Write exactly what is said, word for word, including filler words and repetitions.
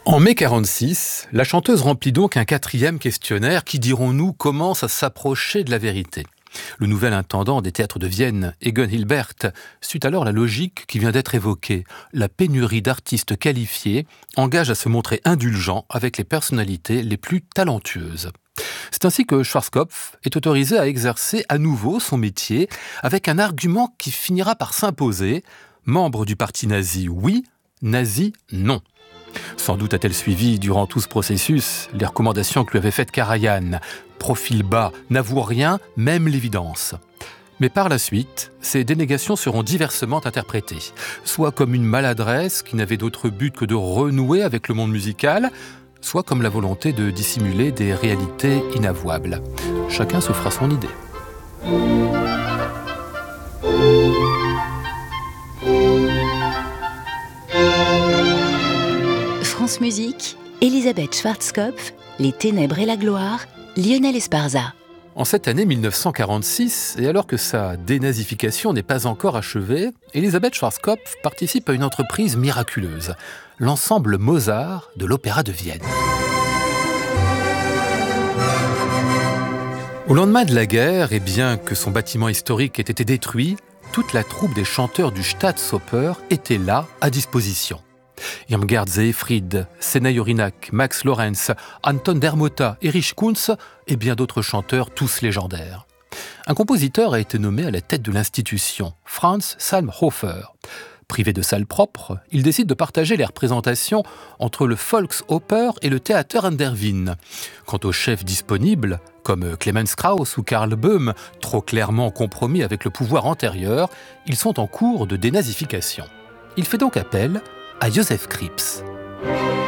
En mai quarante-six, la chanteuse remplit donc un quatrième questionnaire qui, dirons-nous, commence à s'approcher de la vérité. Le nouvel intendant des théâtres de Vienne, Egon Hilbert, suit alors la logique qui vient d'être évoquée. La pénurie d'artistes qualifiés engage à se montrer indulgent avec les personnalités les plus talentueuses. C'est ainsi que Schwarzkopf est autorisé à exercer à nouveau son métier avec un argument qui finira par s'imposer. Membre du parti nazi, oui, nazi, non. Sans doute a-t-elle suivi durant tout ce processus les recommandations que lui avait faites Karajan. Profil bas, n'avoue rien, même l'évidence. Mais par la suite, ces dénégations seront diversement interprétées, soit comme une maladresse qui n'avait d'autre but que de renouer avec le monde musical, soit comme la volonté de dissimuler des réalités inavouables. Chacun se fera son idée. France Musique, Elisabeth Schwarzkopf, Les Ténèbres et la Gloire, Lionel Esparza. En cette année mille neuf cent quarante-six, et alors que sa dénazification n'est pas encore achevée, Elisabeth Schwarzkopf participe à une entreprise miraculeuse, l'ensemble Mozart de l'Opéra de Vienne. Au lendemain de la guerre, et bien que son bâtiment historique ait été détruit, toute la troupe des chanteurs du Staatsoper était là, à disposition. Irmgard Seefried, Sena Jorinak, Max Lorenz, Anton Dermota, Erich Kunz et bien d'autres chanteurs, tous légendaires. Un compositeur a été nommé à la tête de l'institution, Franz Salmhofer. Privé de salle propre, il décide de partager les représentations entre le Volksoper et le Theater an der Wien. Quant aux chefs disponibles, comme Clemens Krauss ou Karl Böhm, trop clairement compromis avec le pouvoir antérieur, ils sont en cours de dénazification. Il fait donc appel à Josef Krips.